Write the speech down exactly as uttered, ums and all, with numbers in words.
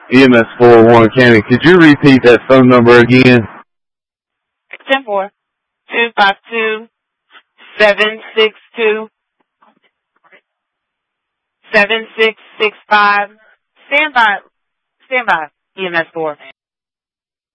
E M S four one Cannon. Could you repeat that phone number again? ten four two five two seven six two seven six six five. Stand by. Stand by. E M S four.